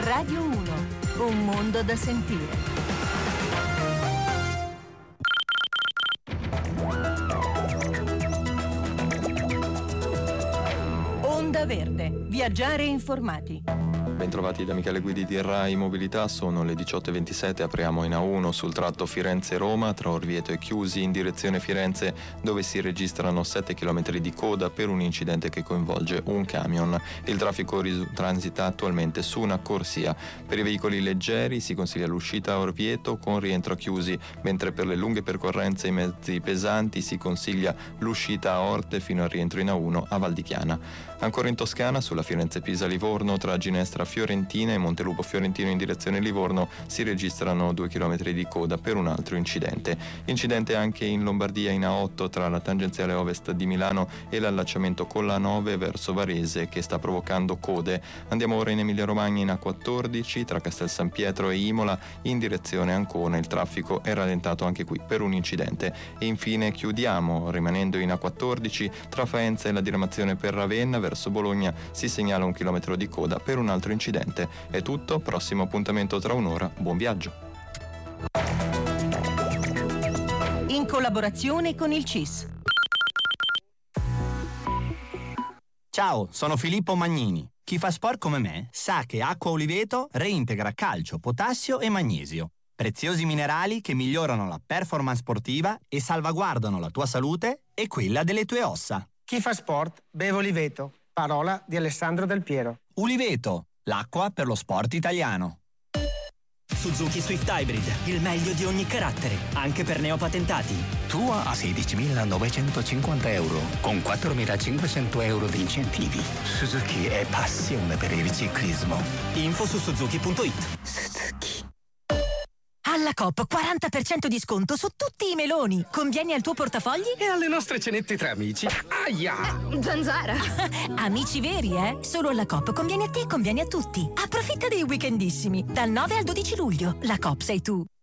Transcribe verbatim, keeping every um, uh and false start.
Radio uno, un mondo da sentire. Onda Verde, viaggiare informati. Bentrovati da Michele Guidi di Rai Mobilità, sono le diciotto e ventisette, apriamo in A uno sul tratto Firenze-Roma tra Orvieto e Chiusi in direzione Firenze, dove si registrano sette chilometri di coda per un incidente che coinvolge un camion. Il traffico ris- transita attualmente su una corsia. Per i veicoli leggeri si consiglia l'uscita a Orvieto con rientro a Chiusi, mentre per le lunghe percorrenze e i mezzi pesanti si consiglia l'uscita a Orte fino al rientro in A uno a Val di Chiana. Ancora in Toscana, sulla Firenze-Pisa-Livorno tra Ginestra Fiorentina e Montelupo Fiorentino in direzione Livorno si registrano due chilometri di coda per un altro incidente. Incidente anche in Lombardia in A otto tra la tangenziale ovest di Milano e l'allacciamento con la nove verso Varese che sta provocando code. Andiamo ora in Emilia Romagna in A quattordici tra Castel San Pietro e Imola in direzione Ancona. Il traffico è rallentato anche qui per un incidente. E infine chiudiamo rimanendo in A quattordici tra Faenza e la diramazione per Ravenna verso Bologna si segnala un chilometro di coda per un altro incidente. È tutto, prossimo appuntamento tra un'ora, buon viaggio. In collaborazione con il C I S. Ciao, sono Filippo Magnini. Chi fa sport come me sa che Acqua Oliveto reintegra calcio, potassio e magnesio, preziosi minerali che migliorano la performance sportiva e salvaguardano la tua salute e quella delle tue ossa. Chi fa sport beve Oliveto. Parola di Alessandro Del Piero. Uliveto, l'acqua per lo sport italiano. Suzuki Swift Hybrid, il meglio di ogni carattere, anche per neopatentati. Tua a sedicimilanovecentocinquanta euro, con quattromilacinquecento euro di incentivi. Suzuki è passione per il ciclismo. Info su suzuki punto it. Suzuki. Alla Coop quaranta per cento di sconto su tutti i meloni. Conviene al tuo portafogli? E alle nostre cenette tra amici. Aia! Eh, Zanzara! Amici veri, eh? Solo alla Coop conviene a te e conviene a tutti. Approfitta dei weekendissimi. Dal nove al dodici luglio. La Coop sei tu.